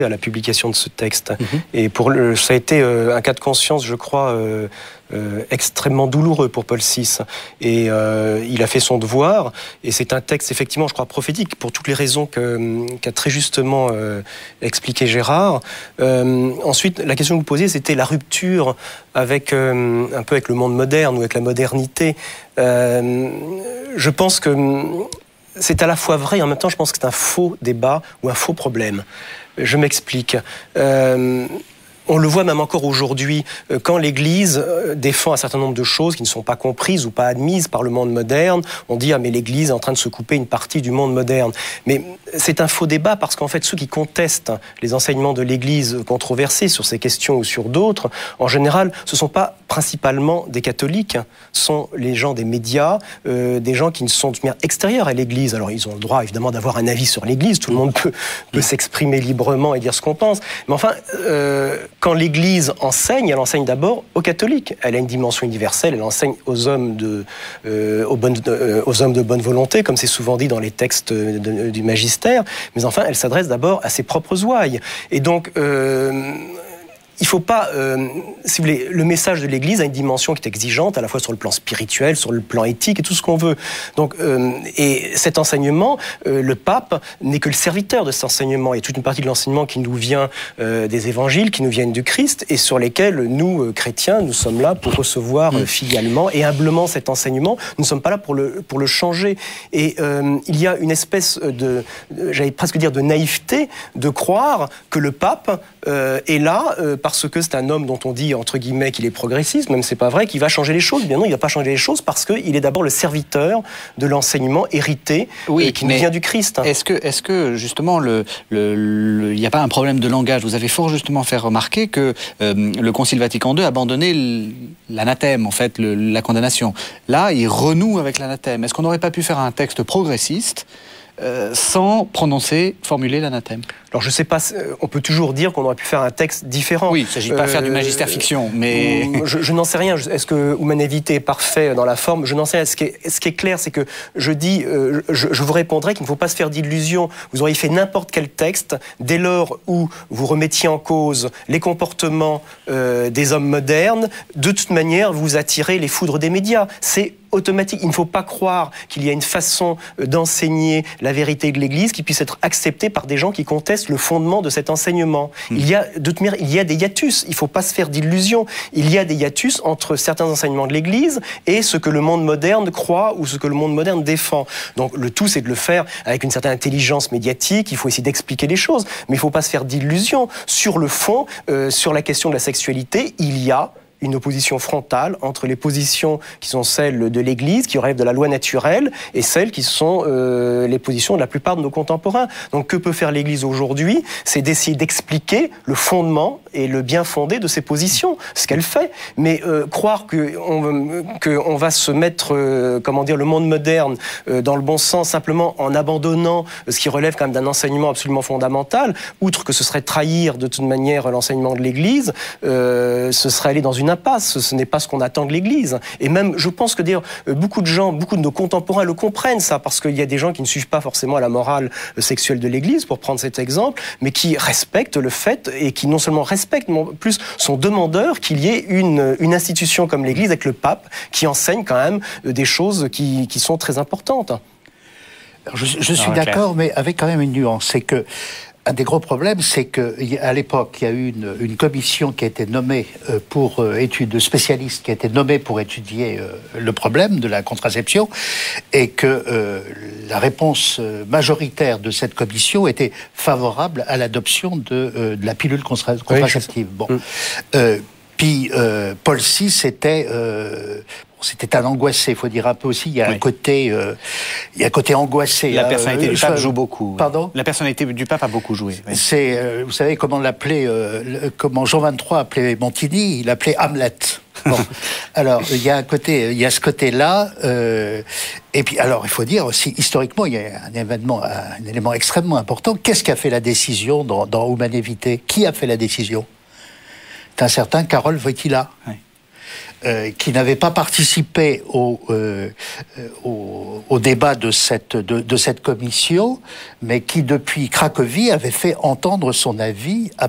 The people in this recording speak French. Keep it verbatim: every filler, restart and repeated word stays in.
à la publication de ce texte. Mmh. Et pour le, ça a été euh, un cas de conscience, je crois, euh, euh, extrêmement douloureux pour Paul six. Et euh, il a fait son devoir. Et c'est un texte, effectivement, je crois, prophétique, pour toutes les raisons que, qu'a très justement euh, expliqué Gérard. Euh, ensuite, la question que vous posiez, c'était la rupture avec, euh, un peu avec le monde moderne ou avec la modernité. Euh, je pense que c'est à la fois vrai et en même temps, je pense que c'est un faux débat ou un faux problème. Je m'explique. Euh, on le voit même encore aujourd'hui, quand l'Église défend un certain nombre de choses qui ne sont pas comprises ou pas admises par le monde moderne, on dit « Ah, mais l'Église est en train de se couper une partie du monde moderne ». Mais c'est un faux débat parce qu'en fait, ceux qui contestent les enseignements de l'Église controversés sur ces questions ou sur d'autres, en général, ce ne sont pas principalement des catholiques, ce sont les gens des médias, euh, des gens qui ne sont de manière extérieure à l'Église. Alors, ils ont le droit, évidemment, d'avoir un avis sur l'Église, tout le monde peut, peut s'exprimer librement et dire ce qu'on pense. Mais enfin, euh, quand l'Église enseigne, elle enseigne d'abord aux catholiques. Elle a une dimension universelle, elle enseigne aux hommes de, euh, aux, bonnes, euh, aux hommes de bonne volonté, comme c'est souvent dit dans les textes de, de, du magistère. Mais enfin, elle s'adresse d'abord à ses propres ouailles. Et donc... Euh, il ne faut pas, euh, si vous voulez, le message de l'Église a une dimension qui est exigeante, à la fois sur le plan spirituel, sur le plan éthique et tout ce qu'on veut. Donc, euh, et cet enseignement, euh, le pape n'est que le serviteur de cet enseignement. Il y a toute une partie de l'enseignement qui nous vient euh, des évangiles, qui nous viennent du Christ, et sur lesquels nous, euh, chrétiens, nous sommes là pour recevoir euh, filialement et humblement cet enseignement. Nous ne sommes pas là pour le, pour le changer. Et euh, il y a une espèce de, de, j'allais presque dire, de naïveté de croire que le pape euh, est là euh, parce que c'est un homme dont on dit, entre guillemets, qu'il est progressiste, même c'est pas vrai, qu'il va changer les choses. Bien non, il ne va pas changer les choses parce qu'il est d'abord le serviteur de l'enseignement hérité oui, et qui nous vient du Christ. Est-ce que, est-ce que justement, il le, n'y a pas un problème de langage? Vous avez fort justement fait remarquer que euh, le Concile Vatican deux a abandonné l'anathème, en fait, le, la condamnation. Là, il renoue avec l'anathème. Est-ce qu'on n'aurait pas pu faire un texte progressiste Euh, sans prononcer, formuler l'anathème? Alors je ne sais pas, on peut toujours dire qu'on aurait pu faire un texte différent. Oui, il ne s'agit pas de euh, faire du magistère fiction, mais... Je, je n'en sais rien. Est-ce que Humanevite est parfait dans la forme? Je n'en sais rien. Ce qui est, ce qui est clair, c'est que je dis, euh, je, je vous répondrai qu'il ne faut pas se faire d'illusions. Vous auriez fait n'importe quel texte, dès lors où vous remettiez en cause les comportements euh, des hommes modernes, de toute manière, vous attirez les foudres des médias. C'est automatique. Il ne faut pas croire qu'il y a une façon d'enseigner la vérité de l'Église qui puisse être acceptée par des gens qui contestent le fondement de cet enseignement. Mmh. Il y a, de toute manière, il y a des hiatus. Il ne faut pas se faire d'illusions. Il y a des hiatus entre certains enseignements de l'Église et ce que le monde moderne croit ou ce que le monde moderne défend. Donc le tout, c'est de le faire avec une certaine intelligence médiatique. Il faut essayer d'expliquer les choses, mais il ne faut pas se faire d'illusions. Sur le fond, euh, sur la question de la sexualité, il y a une opposition frontale entre les positions qui sont celles de l'Église, qui relèvent de la loi naturelle, et celles qui sont euh, les positions de la plupart de nos contemporains. Donc que peut faire l'Église aujourd'hui? C'est d'essayer d'expliquer le fondement et le bien fondé de ces positions, ce qu'elle fait. Mais euh, croire qu'on que on va se mettre, euh, comment dire, le monde moderne euh, dans le bon sens, simplement en abandonnant ce qui relève quand même d'un enseignement absolument fondamental, outre que ce serait trahir de toute manière l'enseignement de l'Église, euh, ce serait aller dans une impasse. Ce n'est pas ce qu'on attend de l'Église. Et même, je pense que dire beaucoup de gens, beaucoup de nos contemporains le comprennent ça, parce qu'il y a des gens qui ne suivent pas forcément la morale sexuelle de l'Église, pour prendre cet exemple, mais qui respectent le fait et qui non seulement respectent, mais en plus sont demandeurs qu'il y ait une, une institution comme l'Église avec le pape qui enseigne quand même des choses qui, qui sont très importantes. Je, je suis d'accord, mais avec quand même une nuance, c'est que un des gros problèmes, c'est qu'à l'époque, il y a eu une, une commission qui a été nommée pour euh, étude de spécialistes qui a été nommée pour étudier euh, le problème de la contraception, et que euh, la réponse majoritaire de cette commission était favorable à l'adoption de, euh, de la pilule contra contraceptive. Bon, mmh. euh, puis euh, Paul six était euh, C'était un angoissé, il faut dire un peu aussi. Il y a oui. un côté, euh, il y a un côté angoissé. La personnalité euh, du pape je... joue beaucoup. Pardon ? La personnalité du pape a beaucoup joué. Oui. C'est, euh, vous savez comment l'appelait, euh, comment Jean vingt-trois appelait Montigny, il l'appelait Hamlet. Bon, alors il y a un côté, il y a ce côté-là. Euh, et puis, alors, il faut dire aussi, historiquement, il y a un événement, un élément extrêmement important. Qu'est-ce qui a fait la décision dans, dans Humanevite ? Qui a fait la décision ? C'est un certain Karol Wojtyła. Oui. euh, qui n'avait pas participé au, euh, au, au débat de cette, de, de cette commission, mais qui, depuis Cracovie, avait fait entendre son avis à